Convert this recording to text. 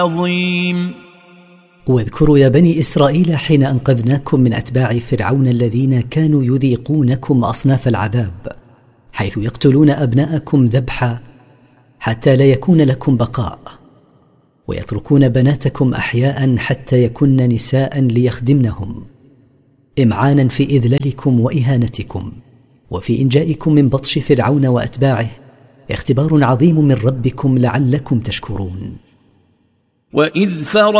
عظيم. واذكروا يا بني إسرائيل حين أنقذناكم من أتباع فرعون الذين كانوا يذيقونكم أصناف العذاب، حيث يقتلون أبناءكم ذبحا حتى لا يكون لكم بقاء، ويتركون بناتكم أحياء حتى يكن نساء ليخدمنهم، إمعانا في إذلالكم وإهانتكم، وفي إنجائكم من بطش فرعون وأتباعه اختبار عظيم من ربكم لعلكم تشكرون. وإذ